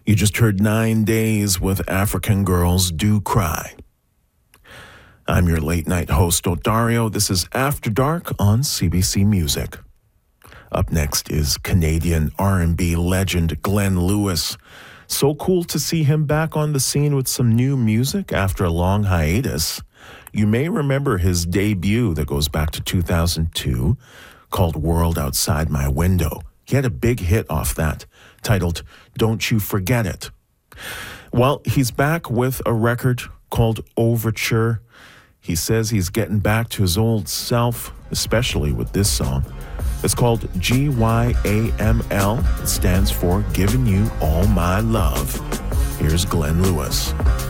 You just heard 9 Days with African Girls Do Cry. I'm your late-night host, Odario. This is After Dark on CBC Music. Up next is Canadian R&B legend Glenn Lewis. So cool to see him back on the scene with some new music after a long hiatus. You may remember his debut that goes back to 2002 called World Outside My Window. He had a big hit off that, titled Don't You Forget It. Well, he's back with a record called Overture. He says he's getting back to his old self, especially with this song. It's called GYAML. It stands for Giving You All My Love. Here's Glenn Lewis.